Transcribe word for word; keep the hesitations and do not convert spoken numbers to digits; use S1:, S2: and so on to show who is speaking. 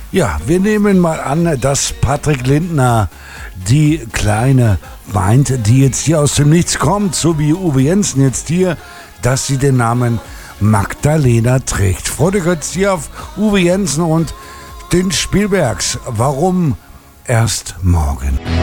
S1: Ja, wir nehmen mal an, dass Patrick Lindner die Kleine meint, die jetzt hier aus dem Nichts kommt, so wie Uwe Jensen jetzt hier, dass sie den Namen Magdalena trägt. Freut euch jetzt hier auf Uwe Jensen und den Spielbergs. Warum erst morgen?